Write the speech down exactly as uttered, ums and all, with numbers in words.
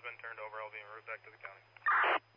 has been turned over. I'll be en route back to the county.